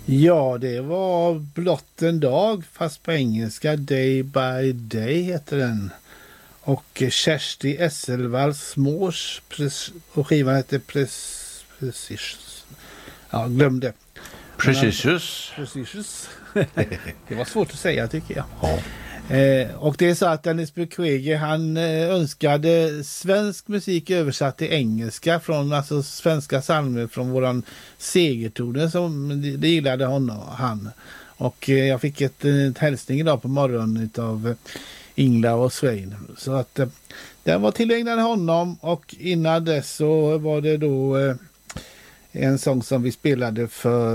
Ja, det var blott en dag, fast på engelska. Day by Day heter den. Och Kersti Esselvalls Smås och skivan heter Precious. Ja, glöm det. Precious. Det var svårt att säga, tycker jag. Ja. Och det är så att Dennis Mukwege, han önskade svensk musik översatt till engelska från alltså svenska psalmer från våran segertoner, som det gillade han. Och jag fick ett hälsning idag på morgonen av Ingla och Svein. Så att den var tillägnad honom, och innan dess så var det då en sång som vi spelade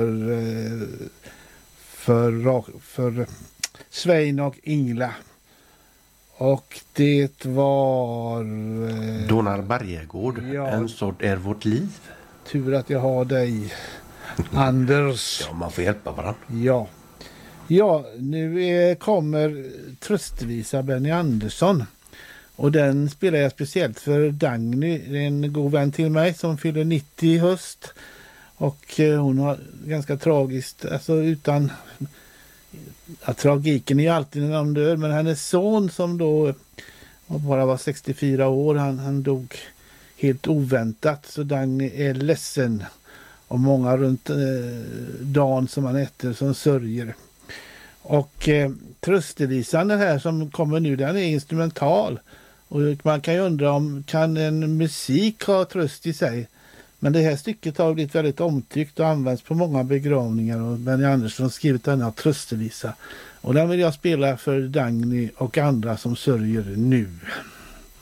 för Svein och Ingla. Och det var Donar Bergegård, ja. En sort är vårt liv. Tur att jag har dig, Anders. Ja, man får hjälpa varandra. Ja, nu kommer tröstvisa Benny Andersson. Och den spelar jag speciellt för Dagny, en god vän till mig som fyller 90 i höst. Och hon har ganska tragiskt, alltså utan... Ja, tragiken är ju alltid när de dör, men hennes son som då bara var 64 år, han dog helt oväntat, så Dagny är ledsen, och många runt dagen som han heter som sörjer. Och tröstevisan den här som kommer nu, den är instrumental, och man kan ju undra om kan en musik ha tröst i sig. Men det här stycket har blivit väldigt omtyckt och används på många begravningar, och Benny Andersson har skrivit denna tröstevisa. Och den vill jag spela för Dagny och andra som sörjer nu.